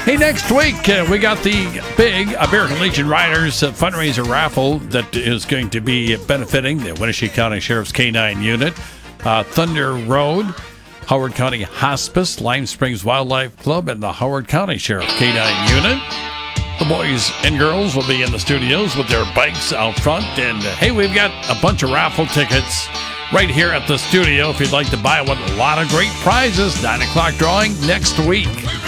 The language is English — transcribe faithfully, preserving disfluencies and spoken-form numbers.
Hey, next week uh, we got the big American Legion Riders uh, fundraiser raffle that is going to be benefiting the Winnebago County Sheriff's K nine unit, uh, Thunder Road, Howard County Hospice, Lime Springs Wildlife Club, and the Howard County Sheriff's K nine unit. The boys and girls will be in the studios with their bikes out front. And uh, hey, we've got a bunch of raffle tickets right here at the studio if you'd like to buy one. A lot of great prizes. nine o'clock drawing next week.